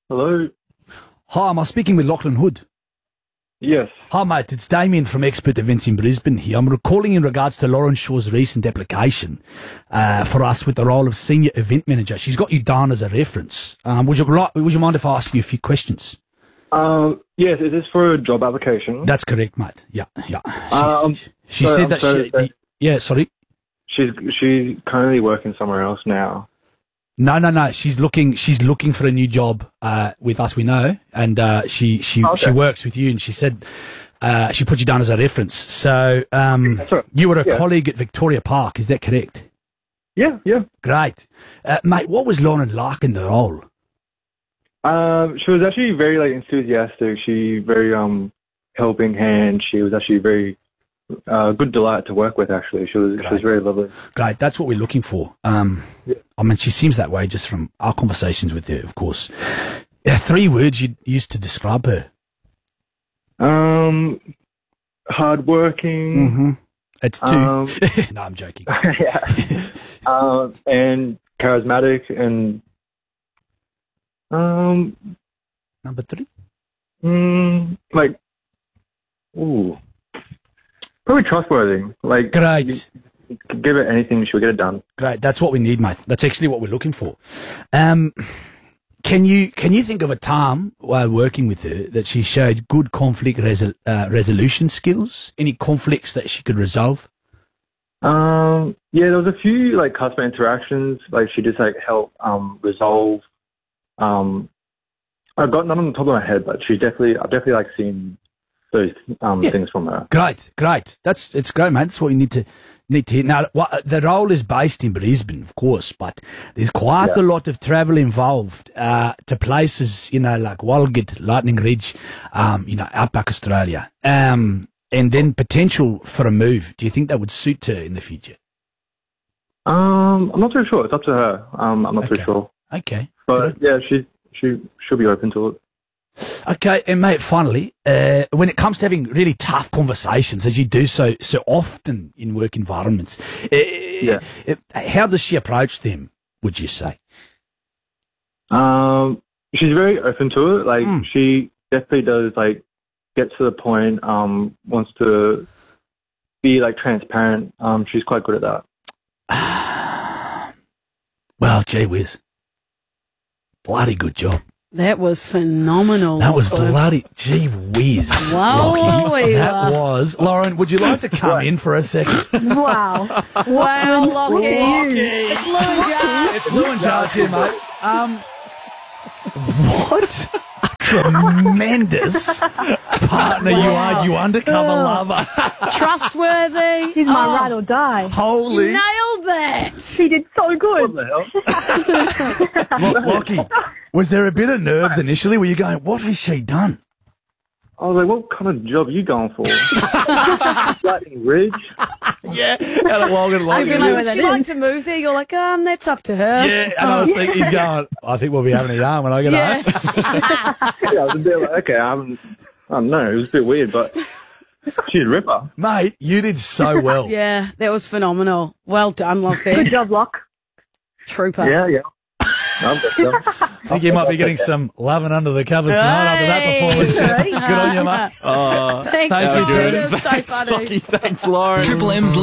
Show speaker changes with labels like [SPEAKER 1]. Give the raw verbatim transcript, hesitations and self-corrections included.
[SPEAKER 1] Hello?
[SPEAKER 2] Hi, am I speaking with Lachlan Hood?
[SPEAKER 1] Yes.
[SPEAKER 2] Hi, mate. It's Damien from Expert Events in Brisbane here. I'm calling in regards to Lauren Shaw's recent application uh, for us with the role of Senior Event Manager. She's got you down as a reference. Um, would you like, would you mind if I ask you a few questions?
[SPEAKER 1] Um, yes, is this for a job application?
[SPEAKER 2] That's correct, mate. Yeah, yeah. She's,
[SPEAKER 1] Um,
[SPEAKER 2] she
[SPEAKER 1] sorry,
[SPEAKER 2] said
[SPEAKER 1] I'm
[SPEAKER 2] that
[SPEAKER 1] sorry
[SPEAKER 2] she...
[SPEAKER 1] to say-
[SPEAKER 2] Yeah, sorry.
[SPEAKER 1] She's she's currently working somewhere else now.
[SPEAKER 2] No, no, no. She's looking. She's looking for a new job uh, with us. We know, and uh, she she
[SPEAKER 1] Okay.
[SPEAKER 2] she works with you. And she said uh, she put you down as a reference. So um,
[SPEAKER 1] That's right.
[SPEAKER 2] you were a
[SPEAKER 1] Yeah.
[SPEAKER 2] colleague at Victoria Park. Is that correct?
[SPEAKER 1] Yeah, yeah.
[SPEAKER 2] Great, uh, mate. What was Lauren like in the role?
[SPEAKER 1] Um, she was actually very like enthusiastic. She very um helping hand. She was actually very uh, good delight to work with. Actually, she was she was
[SPEAKER 2] Great.
[SPEAKER 1] very lovely.
[SPEAKER 2] Great. That's what we're looking for. Um,
[SPEAKER 1] Yeah.
[SPEAKER 2] I mean, she seems that way just from our conversations with her, of course. Uh, three words you'd used to describe her.
[SPEAKER 1] Um, hardworking.
[SPEAKER 2] Mm-hmm. It's two.
[SPEAKER 1] Um,
[SPEAKER 2] No, I'm joking.
[SPEAKER 1] yeah. um, and charismatic and um,
[SPEAKER 2] Number three.
[SPEAKER 1] mm, like, ooh, probably trustworthy. Like,
[SPEAKER 2] Great.
[SPEAKER 1] you could give it anything, she'll get it done.
[SPEAKER 2] Great. That's what we need, mate. That's actually what we're looking for. Um, can you can you think of a time while working with her that she showed good conflict resol- uh, resolution skills? Any conflicts that she could resolve?
[SPEAKER 1] Um, yeah, there was a few like customer interactions. Like she just like helped um resolve. Um, I've got none on the top of my head, but she definitely, I've definitely like seen those um
[SPEAKER 2] Yeah.
[SPEAKER 1] things from her.
[SPEAKER 2] Great, great. That's it's great, mate. That's what you need to need to hear. Now, what, the role is based in Brisbane, of course, but there's quite
[SPEAKER 1] Yeah.
[SPEAKER 2] a lot of travel involved uh, to places, you know, like Walgett, Lightning Ridge, um, you know, Outback Australia, um, and then potential for a move. Do you think that would suit her in the future?
[SPEAKER 1] Um, I'm not too sure. It's up to her. Um, I'm not
[SPEAKER 2] Okay.
[SPEAKER 1] too sure.
[SPEAKER 2] Okay.
[SPEAKER 1] But yeah, she she she'll be open to it.
[SPEAKER 2] Okay, and mate, finally, uh, when it comes to having really tough conversations, as you do so so often in work environments, uh,
[SPEAKER 1] Yeah.
[SPEAKER 2] uh, how does she approach them, would you say?
[SPEAKER 1] Um, she's very open to it. Like
[SPEAKER 2] Mm.
[SPEAKER 1] she definitely does like get to the point. Um, wants to be like transparent. Um, she's quite good at that.
[SPEAKER 2] Well, gee whiz. Bloody good job.
[SPEAKER 3] That was phenomenal.
[SPEAKER 2] That was
[SPEAKER 3] Lachlan.
[SPEAKER 2] bloody, gee whiz.
[SPEAKER 3] Wow,
[SPEAKER 2] Lockie. That
[SPEAKER 3] Wheeler.
[SPEAKER 2] was. Lauren, would you like to come in for a second?
[SPEAKER 4] Wow.
[SPEAKER 3] Wow, Lockie.
[SPEAKER 2] Lockie.
[SPEAKER 3] It's Lou and Jar.
[SPEAKER 2] It's Lou and Charge here, mate. Um, what a tremendous partner you are, you undercover lover.
[SPEAKER 3] Trustworthy.
[SPEAKER 4] He's my
[SPEAKER 3] Oh,
[SPEAKER 4] ride or die.
[SPEAKER 2] Holy
[SPEAKER 3] nailed that.
[SPEAKER 4] He did so good.
[SPEAKER 1] the hell?
[SPEAKER 2] Lo- Lockie, was there a bit of nerves initially? Were you going, what has she done?
[SPEAKER 1] I was like, what kind of job are you going for? Lightning Ridge?
[SPEAKER 2] Yeah, out of Walgett,
[SPEAKER 3] I'd
[SPEAKER 2] Lockie.
[SPEAKER 3] be
[SPEAKER 4] know
[SPEAKER 3] like,
[SPEAKER 4] where
[SPEAKER 3] would
[SPEAKER 4] that
[SPEAKER 3] she
[SPEAKER 4] is.
[SPEAKER 3] like to move there? You're like, um, that's up to her.
[SPEAKER 2] Yeah, and I was thinking, he's going, I think we'll be having a yarn when I get
[SPEAKER 3] Yeah.
[SPEAKER 1] Yeah, I was a bit like, okay, I'm, I don't know, it was a bit weird, but she's a ripper.
[SPEAKER 2] home. Mate, you did so well.
[SPEAKER 3] Yeah, that was phenomenal. Well done,
[SPEAKER 4] Good
[SPEAKER 3] Lockie.
[SPEAKER 4] job, Locke.
[SPEAKER 3] Trooper.
[SPEAKER 1] Yeah, yeah. No, but, uh,
[SPEAKER 2] I think you might be getting some loving under the covers tonight after that
[SPEAKER 3] Hey.
[SPEAKER 2] performance, Jen. Good on you, mate.
[SPEAKER 5] Oh,
[SPEAKER 3] Thank,
[SPEAKER 2] Thank
[SPEAKER 3] you,
[SPEAKER 2] you,
[SPEAKER 3] dude.
[SPEAKER 2] dude.
[SPEAKER 3] It was so funny.
[SPEAKER 5] Thanks, Lauren.
[SPEAKER 6] Triple M's